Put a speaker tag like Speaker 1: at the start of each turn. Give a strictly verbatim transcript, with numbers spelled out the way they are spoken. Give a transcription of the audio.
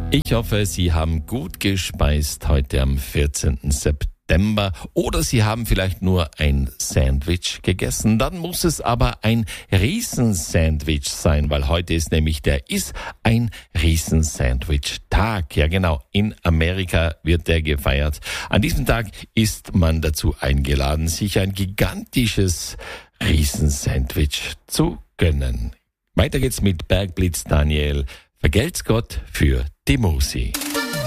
Speaker 1: Ich hoffe, Sie haben gut gespeist heute am vierzehnten September oder Sie haben vielleicht nur ein Sandwich gegessen. Dann muss es aber ein Riesensandwich sein, weil heute ist nämlich der ist ein Riesensandwich-Tag. Ja genau, in Amerika wird der gefeiert. An diesem Tag ist man dazu eingeladen, sich ein gigantisches Riesensandwich zu gönnen. Weiter geht's mit Bergblitz Daniel. Vergelt's Gott für die Musi.